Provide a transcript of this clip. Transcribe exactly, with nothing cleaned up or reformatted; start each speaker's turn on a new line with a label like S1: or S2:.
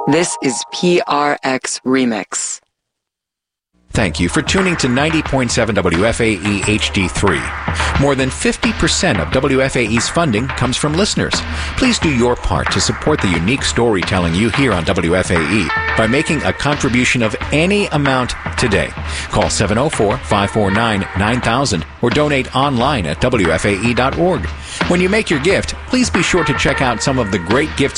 S1: This is P R X Remix.
S2: Thank you for tuning to ninety point seven W F A E H D three. More than fifty percent of W F A E's funding comes from listeners. Please do your part to support the unique storytelling you hear on W F A E by making a contribution of any amount today. Call seven oh four, five four nine, nine thousand or donate online at W F A E dot org. When you make your gift, please be sure to check out some of the great gifts